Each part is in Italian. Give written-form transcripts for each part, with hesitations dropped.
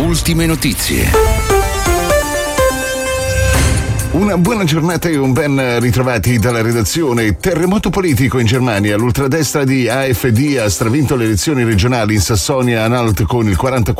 ultime notizie. Una buona giornata e un ben ritrovati dalla redazione. Terremoto politico in Germania. L'ultradestra di AfD ha stravinto le elezioni regionali in Sassonia-Anhalt con il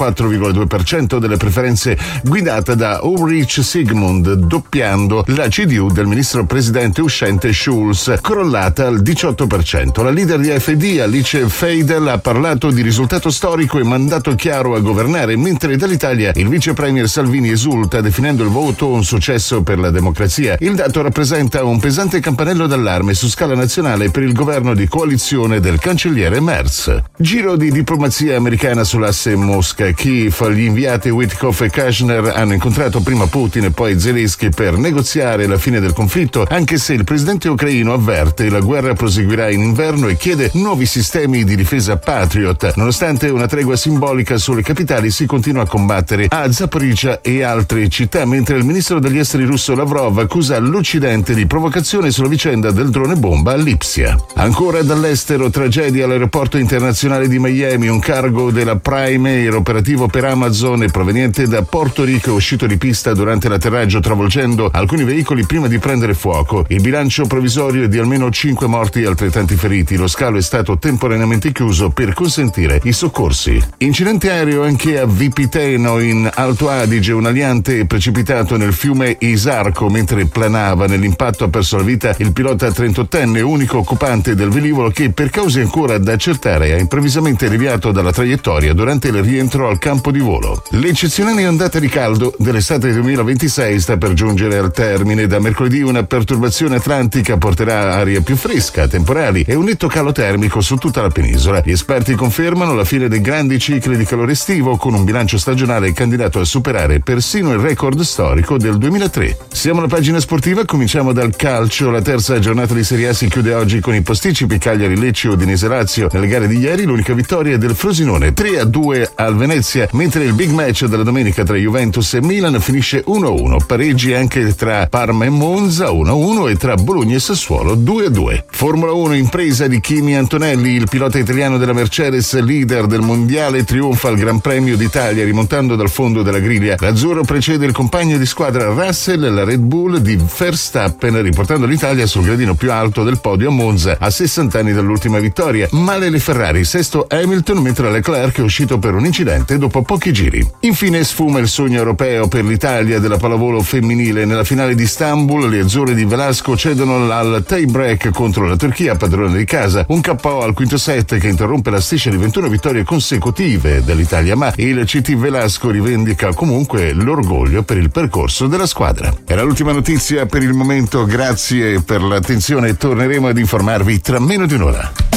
44,2% delle preferenze, guidata da Ulrich Sigmund, doppiando la CDU del ministro presidente uscente Schulz, crollata al 18%. La leader di AfD, Alice Feidel, ha parlato di risultato storico e mandato chiaro a governare, mentre dall'Italia il vice premier Salvini esulta, definendo il voto un successo per la democrazia. Il dato rappresenta un pesante campanello d'allarme su scala nazionale per il governo di coalizione del cancelliere Merz. Giro di diplomazia americana sull'asse Mosca-Kiev. Gli inviati Witkoff e Kushner hanno incontrato prima Putin e poi Zelensky per negoziare la fine del conflitto, anche se il presidente ucraino avverte la guerra proseguirà in inverno e chiede nuovi sistemi di difesa Patriot. Nonostante una tregua simbolica sulle capitali, si continua a combattere a Zaporizhzhia e altre città, mentre il ministro degli esteri russo Lavrov accusa l'Occidente di provocazione sulla vicenda del drone bomba a Lipsia. Ancora dall'estero, tragedia all'aeroporto internazionale di Miami. Un cargo della Prime Air operativo per Amazon e proveniente da Porto Rico è uscito di pista durante l'atterraggio, travolgendo alcuni veicoli prima di prendere fuoco. Il bilancio provvisorio è di almeno 5 morti e altrettanti feriti. Lo scalo è stato temporaneamente chiuso per consentire i soccorsi. Incidente aereo anche a Vipiteno in Alto Adige. Un aliante è precipitato nel fiume Isarco mentre planava. Nell'impatto ha perso la vita il pilota 38enne, unico occupante del velivolo, che per cause ancora da accertare ha improvvisamente deviato dalla traiettoria durante il rientro al campo di volo. L'eccezionale ondata di caldo dell'estate 2026 sta per giungere al termine. Da mercoledì una perturbazione atlantica porterà aria più fresca, temporali e un netto calo termico su tutta la penisola. Gli esperti confermano la fine dei grandi cicli di calore estivo, con un bilancio stagionale candidato a superare persino il record storico del 2003. Siamo alla pagina sportiva, cominciamo dal calcio. La terza giornata di Serie A si chiude oggi con i posticipi Cagliari-Lecce, Udinese-Lazio. Nelle gare di ieri l'unica vittoria è del Frosinone, 3-2 al Venezia, mentre il big match della domenica tra Juventus e Milan finisce 1-1. Pareggi anche tra Parma e Monza, 1-1, e tra Bologna e Sassuolo, 2-2. Formula 1, impresa di Kimi Antonelli. Il pilota italiano della Mercedes, leader del mondiale, trionfa al Gran Premio d'Italia rimontando dal fondo della griglia. L'azzurro precede il compagno di squadra Russell, la Red Bull di Verstappen, riportando l'Italia sul gradino più alto del podio a Monza a 60 anni dall'ultima vittoria. Male le Ferrari, sesto Hamilton, mentre Leclerc è uscito per un incidente dopo pochi giri. Infine sfuma il sogno europeo per l'Italia della pallavolo femminile. Nella finale di Istanbul le azzurre di Velasco cedono al tie break contro la Turchia, padrone di casa, un KO al quinto set che interrompe la striscia di 21 vittorie consecutive dell'Italia, ma il CT Velasco rivendica comunque l'orgoglio per il percorso della squadra. Era l'ultima notizia per il momento, grazie per l'attenzione, torneremo ad informarvi tra meno di un'ora.